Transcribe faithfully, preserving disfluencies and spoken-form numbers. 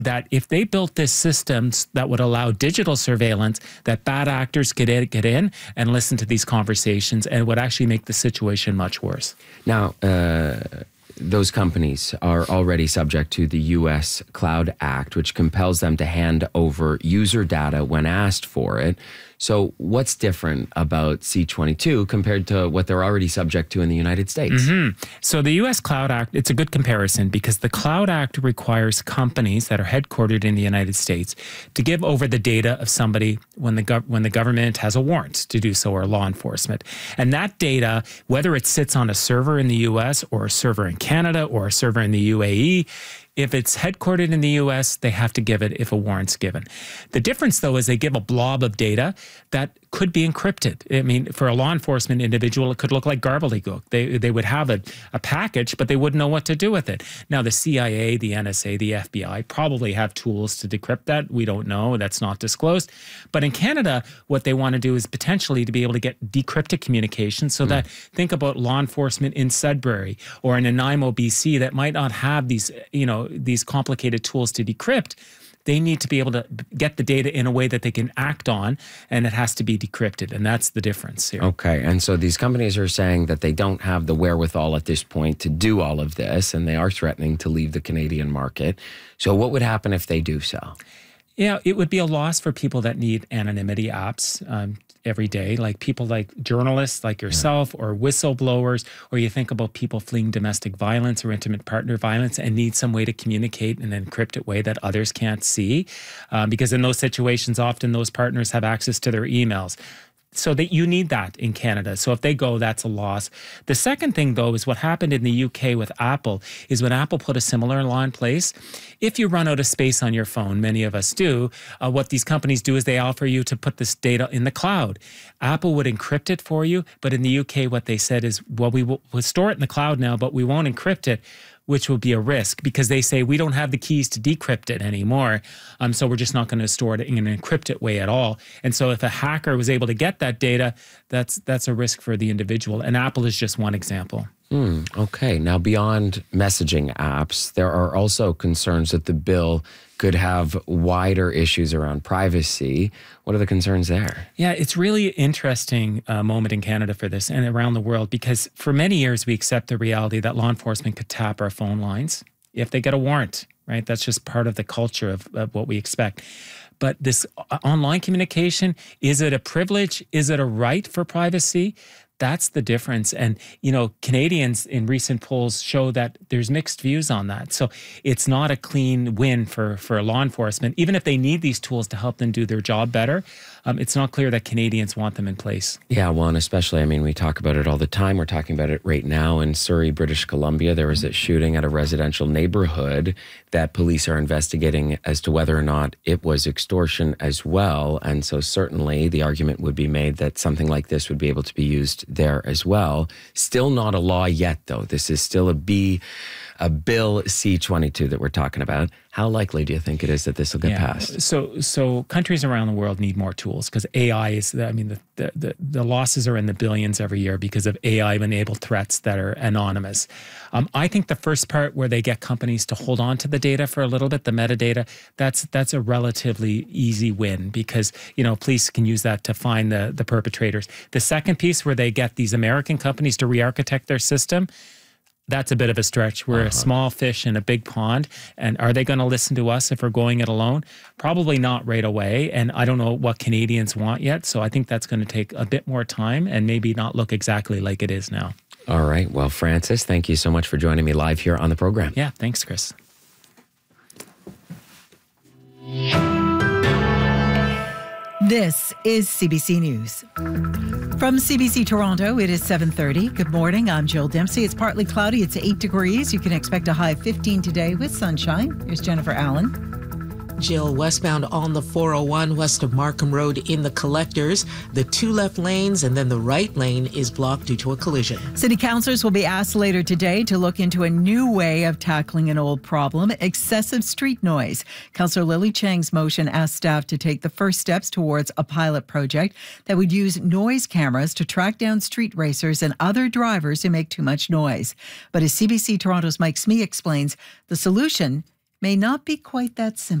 that if they built this systems that would allow digital surveillance, that bad actors could in, get in and listen to these conversations, and it would actually make the situation much worse. Now, uh, those companies are already subject to the U S Cloud Act, which compels them to hand over user data when asked for it. So what's different about C twenty-two compared to what they're already subject to in the United States? Mm-hmm. So the U S Cloud Act, it's a good comparison because the Cloud Act requires companies that are headquartered in the United States to give over the data of somebody when the gov- when the government has a warrant to do so, or law enforcement. And that data, whether it sits on a server in the U S or a server in Canada or a server in the U A E, if it's headquartered in the U S, they have to give it if a warrant's given. The difference, though, is they give a blob of data that could be encrypted. I mean, for a law enforcement individual, it could look like gobbledygook. They they would have a, a package, but they wouldn't know what to do with it. Now, the C I A, the N S A, the F B I probably have tools to decrypt that. We don't know. That's not disclosed. But in Canada, what they want to do is potentially to be able to get decrypted communication so mm. that, think about law enforcement in Sudbury or in Nanaimo, B C, that might not have these, you know, these complicated tools to decrypt. They need to be able to get the data in a way that they can act on, and it has to be decrypted. And that's the difference here. Okay. And so these companies are saying that they don't have the wherewithal at this point to do all of this, and they are threatening to leave the Canadian market. So what would happen if they do so? Yeah, it would be a loss for people that need anonymity apps um, every day, like people like journalists like yourself yeah. or whistleblowers, or you think about people fleeing domestic violence or intimate partner violence and need some way to communicate in an encrypted way that others can't see. Um, because in those situations, often those partners have access to their emails. So that you need that in Canada. So if they go, that's a loss. The second thing, though, is what happened in the U K with Apple is when Apple put a similar law in place, if you run out of space on your phone, many of us do, uh, what these companies do is they offer you to put this data in the cloud. Apple would encrypt it for you, but in the U K, what they said is, well, we will we'll store it in the cloud now, but we won't encrypt it, which will be a risk because they say we don't have the keys to decrypt it anymore. Um, so we're just not going to store it in an encrypted way at all. And so if a hacker was able to get that data, that's that's a risk for the individual. And Apple is just one example. Mm, okay. Now, beyond messaging apps, there are also concerns that the bill could have wider issues around privacy. What are the concerns there? Yeah, it's really an interesting uh, moment in Canada for this and around the world because for many years we accept the reality that law enforcement could tap our phone lines if they get a warrant, right? That's just part of the culture of, of what we expect. But this online communication, is it a privilege? Is it a right for privacy? That's the difference. And, you know, Canadians in recent polls show that there's mixed views on that. So it's not a clean win for, for law enforcement. Even if they need these tools to help them do their job better, um, it's not clear that Canadians want them in place. Yeah, well, and especially, I mean, we talk about it all the time. We're talking about it right now in Surrey, British Columbia. There was a shooting at a residential neighborhood that police are investigating as to whether or not it was extortion as well. And so certainly the argument would be made that something like this would be able to be used there as well. Still not a law yet, though. This is still a B, a bill C twenty-two that we're talking about. How likely do you think it is that this will get yeah. passed? So, so countries around the world need more tools because A I is. I mean, the, the the the losses are in the billions every year because of A I-enabled threats that are anonymous. Um, I think the first part where they get companies to hold on to the data for a little bit, the metadata, that's that's a relatively easy win because you know police can use that to find the the perpetrators. The second piece where they get these American companies to re-architect their system. That's a bit of a stretch. We're uh-huh. a small fish in a big pond. And are they going to listen to us if we're going it alone? Probably not right away. And I don't know what Canadians want yet. So I think that's going to take a bit more time and maybe not look exactly like it is now. All right. Well, Francis, thank you so much for joining me live here on the program. Yeah, thanks, Chris. This is C B C News. From C B C Toronto, it is seven thirty. Good morning. I'm Jill Dempsey. It's partly cloudy. It's eight degrees. You can expect a high of fifteen today with sunshine. Here's Jennifer Allen. Jill, westbound on the four oh one west of Markham Road in the Collectors. The two left lanes and then the right lane is blocked due to a collision. City councillors will be asked later today to look into a new way of tackling an old problem, excessive street noise. Councillor Lily Chang's motion asked staff to take the first steps towards a pilot project that would use noise cameras to track down street racers and other drivers who make too much noise. But as C B C Toronto's Mike Smee explains, the solution may not be quite that simple.